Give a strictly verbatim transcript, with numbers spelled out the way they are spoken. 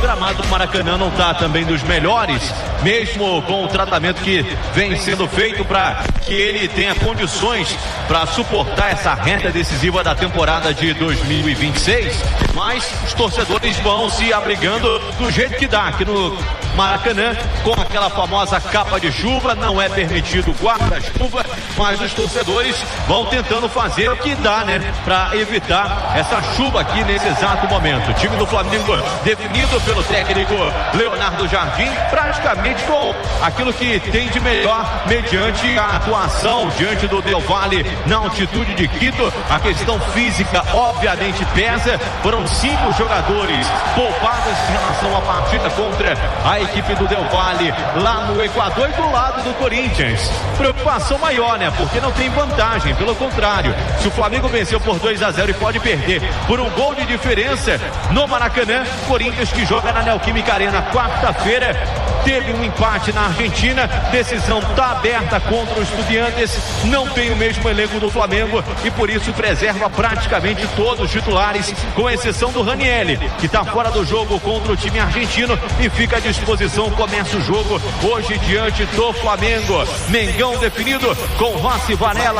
gramado do Maracanã não está também dos melhores, mesmo com o tratamento que vem sendo feito para que ele tenha condições para suportar essa reta decisiva da temporada de dois mil e vinte e seis, mas os torcedores vão se abrigando do jeito que dá aqui no Maracanã, com aquela famosa capa de chuva. Não é permitido guarda-chuva, mas os torcedores vão tentando fazer o que dá, né, para evitar essa chuva aqui nesse exato momento. O time do Flamengo definido pelo técnico Leonardo Jardim, praticamente com aquilo que tem de melhor mediante a atuação diante do Del Valle na altitude de Quito. A questão física obviamente pesa. Foram cinco jogadores poupados em relação à partida contra a equipe do Del Valle lá no Equador e do lado do Corinthians. Preocupação maior, né? Porque não tem vantagem, pelo contrário. Se o Flamengo venceu por dois a zero e pode perder por um gol de diferença no Maracanã, Corinthians que joga na Neoquímica Arena quarta-feira, teve um empate na Argentina, decisão está aberta contra os Estudiantes, não tem o mesmo elenco do Flamengo e por isso preserva praticamente todos os titulares, com exceção do Ranieri, que está fora do jogo contra o time argentino e fica à disposição. Começa o jogo hoje diante do Flamengo. Mengão definido com Rossi, Varela,